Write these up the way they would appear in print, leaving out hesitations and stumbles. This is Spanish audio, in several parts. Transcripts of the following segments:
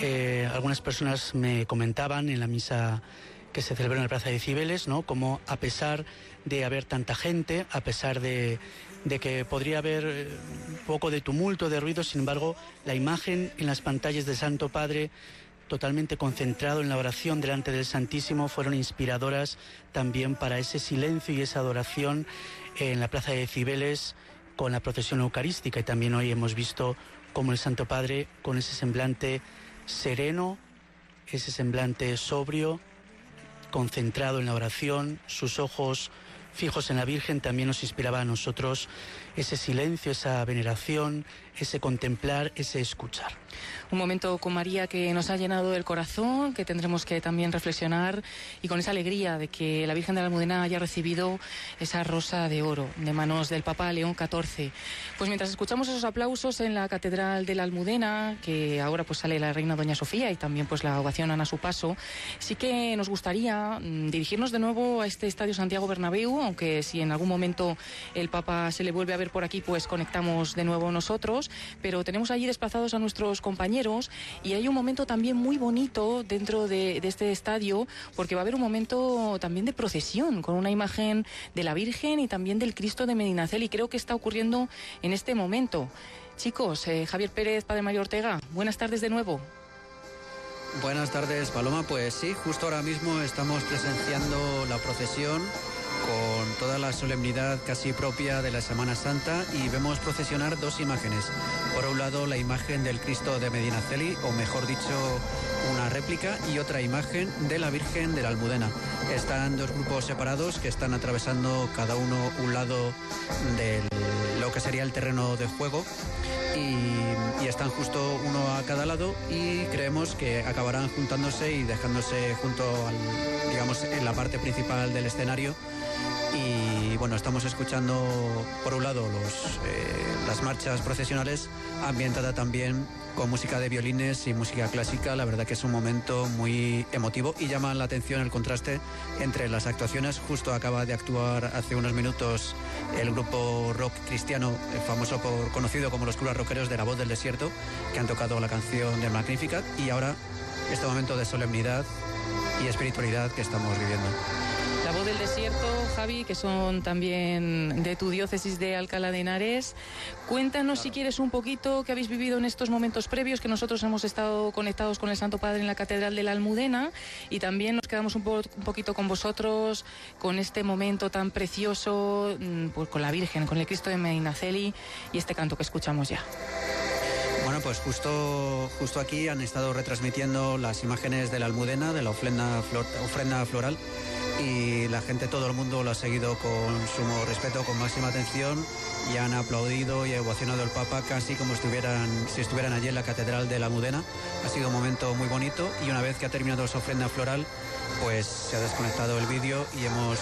Algunas personas me comentaban en la misa que se celebró en la Plaza de Cibeles, ¿no?, como a pesar de haber tanta gente, a pesar de que podría haber un poco de tumulto, de ruido, sin embargo, la imagen en las pantallas del Santo Padre, totalmente concentrado en la oración delante del Santísimo, fueron inspiradoras también para ese silencio y esa adoración en la Plaza de Cibeles con la procesión eucarística. Y también hoy hemos visto cómo el Santo Padre, con ese semblante sereno, ese semblante sobrio, concentrado en la oración, sus ojos fijos en la Virgen, también nos inspiraba a nosotros ese silencio, esa veneración, ese contemplar, ese escuchar. Un momento con María que nos ha llenado el corazón, que tendremos que también reflexionar, y con esa alegría de que la Virgen de la Almudena haya recibido esa rosa de oro de manos del Papa León XIV. Pues mientras escuchamos esos aplausos en la Catedral de la Almudena, que ahora pues sale la Reina Doña Sofía y también pues la ovacionan a su paso, sí que nos gustaría dirigirnos de nuevo a este Estadio Santiago Bernabéu, aunque si en algún momento el Papa se le vuelve a ver por aquí, pues conectamos de nuevo nosotros, pero tenemos allí desplazados a nuestros compañeros y hay un momento también muy bonito dentro de este estadio, porque va a haber un momento también de procesión con una imagen de la Virgen y también del Cristo de Medinaceli, y creo que está ocurriendo en este momento. Chicos, Javier Pérez, Padre Mario Ortega, buenas tardes de nuevo. Buenas tardes, Paloma. Pues sí, justo ahora mismo estamos presenciando la procesión con toda la solemnidad casi propia de la Semana Santa, y vemos procesionar dos imágenes. Por un lado, la imagen del Cristo de Medinaceli, o mejor dicho, una réplica, y otra imagen de la Virgen de la Almudena. Están dos grupos separados que están atravesando cada uno un lado de lo que sería el terreno de juego, y están justo uno a cada lado, y creemos que acabarán juntándose y dejándose junto digamos, en la parte principal del escenario. Y bueno, estamos escuchando por un lado las marchas procesionales, ambientada también con música de violines y música clásica. La verdad que es un momento muy emotivo y llama la atención el contraste entre las actuaciones. Justo acaba de actuar hace unos minutos el grupo rock cristiano, conocido como los curas rockeros de La Voz del Desierto, que han tocado la canción del Magnificat, y ahora este momento de solemnidad y espiritualidad que estamos viviendo. La Voz del Desierto, Javi, que son también de tu diócesis de Alcalá de Henares. Cuéntanos, si quieres, un poquito qué habéis vivido en estos momentos previos, que nosotros hemos estado conectados con el Santo Padre en la Catedral de la Almudena, y también nos quedamos un poquito con vosotros, con este momento tan precioso, pues con la Virgen, con el Cristo de Medinaceli y este canto que escuchamos ya. Bueno, pues justo aquí han estado retransmitiendo las imágenes de la Almudena, de la ofrenda floral, y la gente, todo el mundo lo ha seguido con sumo respeto, con máxima atención, y han aplaudido y ovacionado al Papa casi como si estuvieran allí en la Catedral de la Almudena. Ha sido un momento muy bonito, y una vez que ha terminado esa ofrenda floral, pues se ha desconectado el vídeo y hemos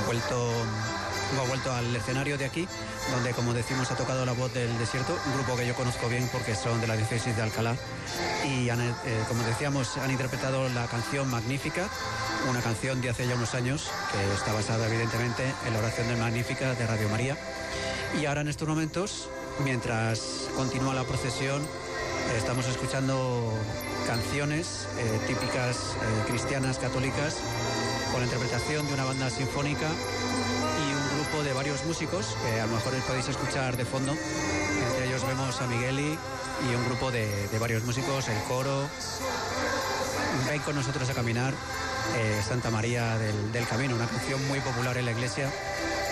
vuelto al escenario de aquí, donde, como decimos, ha tocado La Voz del Desierto, un grupo que yo conozco bien porque son de la diócesis de Alcalá, y como decíamos, han interpretado la canción Magnificat, una canción de hace ya unos años que está basada evidentemente en la oración del Magnificat de Radio María. Y ahora, en estos momentos, mientras continúa la procesión, estamos escuchando canciones típicas cristianas católicas, con la interpretación de una banda sinfónica y un grupo de varios músicos que a lo mejor podéis escuchar de fondo. Entre ellos vemos a Migueli y un grupo de varios músicos, el coro. Ven con nosotros a caminar, Santa María del Camino, una canción muy popular en la iglesia,